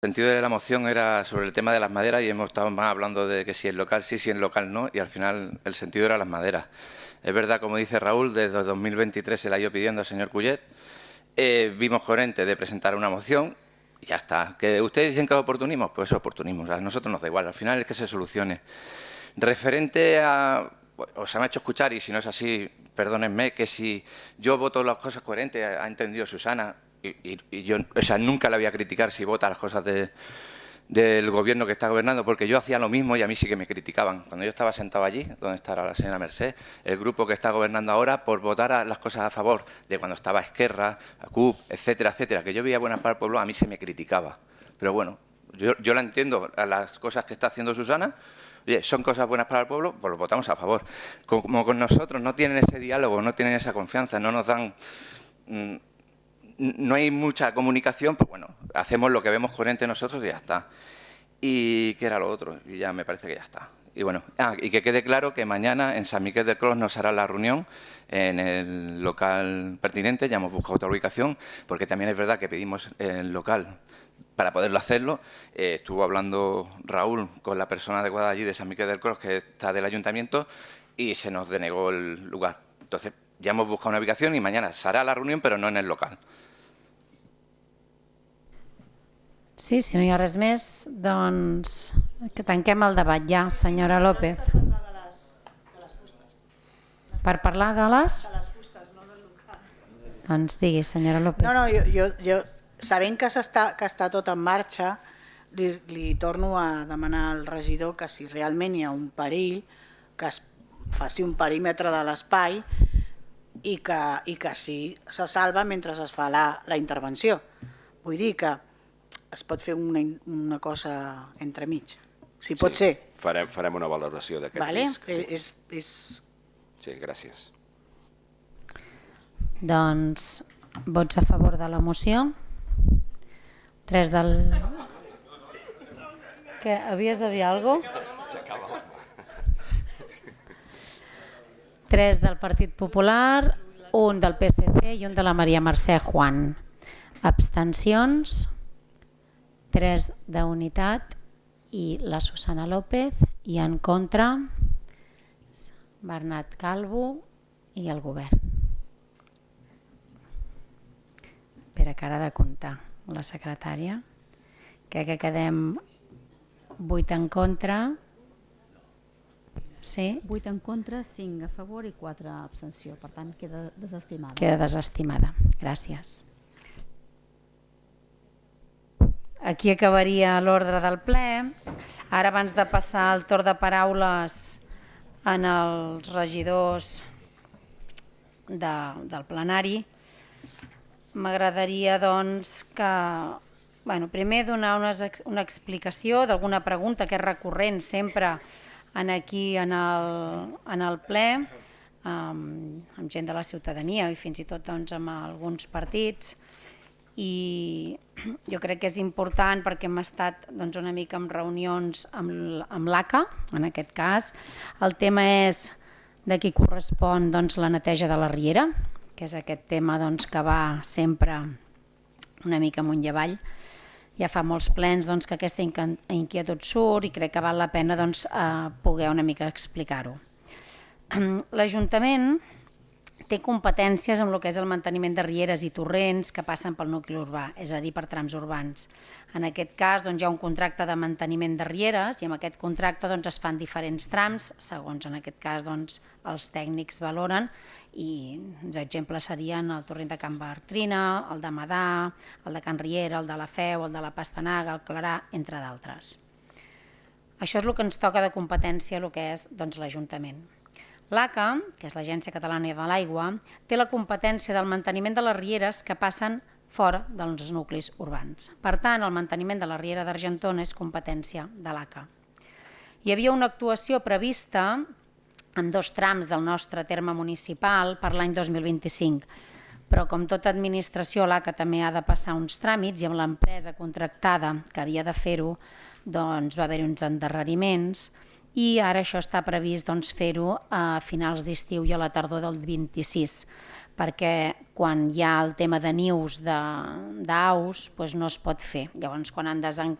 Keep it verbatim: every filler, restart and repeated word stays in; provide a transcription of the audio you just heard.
El sentido de la moción era sobre el tema de las maderas y hemos estado más hablando de que si es local sí, si es local no, y al final el sentido era las maderas. Es verdad, como dice Raúl, desde dos mil veintitrés se la ha ido pidiendo al señor Cullet. Eh, vimos coherente de presentar una moción y ya está. ¿Que ustedes dicen que es oportunismo? Pues es oportunismo. O sea, a nosotros nos da igual, al final es que se solucione. Referente a... Os han hecho escuchar, y si no es así, perdónenme, que si yo voto las cosas coherentes, ha entendido Susana, y, y, y yo o sea, nunca la voy a criticar si vota las cosas de, del gobierno que está gobernando, porque yo hacía lo mismo y a mí sí que me criticaban. Cuando yo estaba sentado allí, donde está ahora la señora Merced, el grupo que está gobernando ahora, por votar a las cosas a favor de cuando estaba Esquerra, la C U P, etcétera, etcétera, que yo veía buena parte del pueblo, a mí se me criticaba. Pero bueno, yo, yo la entiendo, a las cosas que está haciendo Susana. Oye, son cosas buenas para el pueblo, pues lo votamos a favor. Como con nosotros no tienen ese diálogo, no tienen esa confianza, no nos dan... Mmm, no hay mucha comunicación, pues bueno, hacemos lo que vemos coherente nosotros y ya está. ¿Y qué era lo otro? Y ya me parece que ya está. Y bueno, ah, y que quede claro que mañana en San Miguel del Cros nos hará la reunión en el local pertinente, ya hemos buscado otra ubicación, porque también es verdad que pedimos el local para poderlo hacerlo. Eh, estuvo hablando Raúl con la persona adecuada allí de San Miguel del Cros, que está del ayuntamiento, y se nos denegó el lugar. Entonces, ya hemos buscado una ubicación y mañana se hará la reunión, però no en el local. Sí, si no hi ha res més, doncs que tanquem el debat ja, senyora López. Per parlar de les... Doncs digui, senyora López. No, no, jo, jo, jo sabent que està, que està tot en marxa, li, li torno a demanar al regidor que si realment hi ha un perill, que es faci un perímetre de l'espai i que, i que sí se salva mentre es fa la, la intervenció. Vull dir que es pot fer una, una cosa entremig, si pot sí, ser. Farem, farem una valoració d'aquest vale? risc. Sí. És, és... sí, gràcies. Doncs vots a favor de la moció. Tres del... Què, havies de dir alguna cosa? Tres del Partit Popular, un del P S C i un de la Maria Mercè Juan. Abstencions, tres d'Unitat i la Susana López, i en contra Bernat Calvo i el govern. Espera que ara ha de comptar la secretària. Crec que quedem vuit en contra. Sí? vuit en contra, cinc a favor i quatre abstenció. Per tant, queda desestimada. Queda desestimada. Gràcies. Aquí acabaria l'ordre del ple. Ara, abans de passar el torn de paraules en els regidors de, del plenari, m'agradaria doncs que, bueno, primer donar unes, una explicació d'alguna pregunta que és recurrent sempre en aquí en el, en el ple, amb, amb gent de la ciutadania i fins i tot doncs, amb alguns partits. I jo crec que és important perquè hem estat doncs, una mica en reunions amb, amb l'A C A, en aquest cas. El tema és de qui correspon doncs, la neteja de la riera, que és aquest tema doncs, que va sempre una mica amunt i avall. Ja fa molts plens doncs, que aquesta inquietud surt i crec que val la pena doncs, eh, poder una mica explicar-ho. L'Ajuntament té competències en el que és el manteniment de rieres i torrents que passen pel nucli urbà, és a dir, per trams urbans. En aquest cas doncs, hi ha un contracte de manteniment de rieres i amb aquest contracte doncs, es fan diferents trams, segons en aquest cas doncs, els tècnics valoren, i els exemples serien el torrent de Can Bartrina, el de Madà, el de Can Riera, el de la Feu, el de la Pastanaga, el Clarà, entre d'altres. Això és el que ens toca de competència, el que és doncs, l'Ajuntament. L'A C A, que és l'Agència Catalana de l'Aigua, té la competència del manteniment de les rieres que passen fora dels nuclis urbans. Per tant, el manteniment de la riera d'Argentona és competència de l'A C A. Hi havia una actuació prevista amb dos trams del nostre terme municipal per l'any dos mil vint-i-cinc, però com tota administració l'A C A també ha de passar uns tràmits i amb l'empresa contractada que havia de fer-ho doncs va haver-hi uns endarreriments i ara això està previst doncs, fer-ho a finals d'estiu i a la tardor del vint-i-sis. perquè quan hi ha el tema de nius de- d'aus doncs no es pot fer. Llavors, quan han desen,